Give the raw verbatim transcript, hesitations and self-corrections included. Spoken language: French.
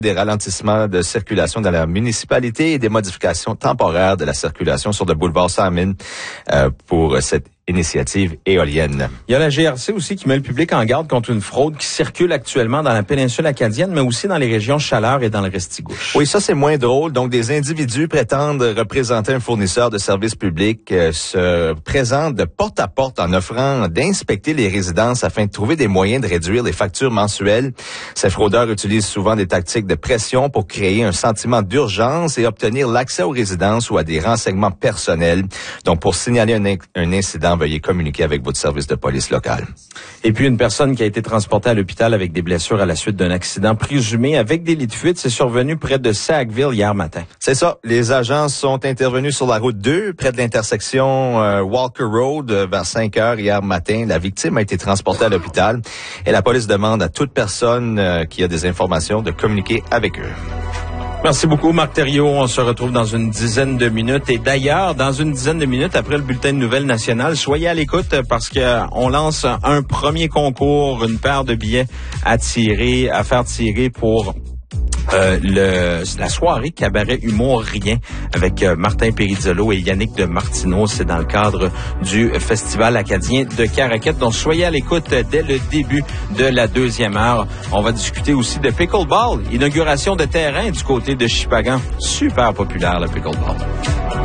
des ralentissements de circulation dans la municipalité et des modifications temporaires de la circulation sur le boulevard Saint-Mine euh, pour cette initiative éolienne. Il y a la G R C aussi qui met le public en garde contre une fraude qui circule actuellement dans la péninsule acadienne, mais aussi dans les régions Chaleur et dans le Restigouche. Oui, ça c'est moins drôle. Donc, des individus prétendent représenter un fournisseur de services publics, euh, se présentent de porte à porte en offrant d'inspecter les résidences afin de trouver des moyens de réduire les factures mensuelles. Ces fraudeurs utilisent souvent des tactiques de pression pour créer un sentiment d'urgence et obtenir l'accès aux résidences ou à des renseignements personnels. Donc, pour signaler un, un incident, veuillez communiquer avec votre service de police local. Et puis, une personne qui a été transportée à l'hôpital avec des blessures à la suite d'un accident présumé avec des lits de fuite, c'est survenu près de Sackville hier matin. C'est ça. Les agents sont intervenus sur la route deux, près de l'intersection euh, Walker Road, euh, vers cinq heures hier matin. La victime a été transportée à l'hôpital et la police demande à toute personne euh, qui a des informations de communiquer avec eux. Merci beaucoup, Marc Thériault. On se retrouve dans une dizaine de minutes. Et d'ailleurs, dans une dizaine de minutes, après le bulletin de nouvelles nationales, soyez à l'écoute parce que on lance un premier concours, une paire de billets à tirer, à faire tirer pour Euh, le, la soirée Cabaret Humour Rien avec euh, Martin Perizzolo et Yannick de Martineau. C'est dans le cadre du Festival acadien de Caraquette. Donc, soyez à l'écoute dès le début de la deuxième heure. On va discuter aussi de pickleball, inauguration de terrain du côté de Shippagan. Super populaire, le pickleball.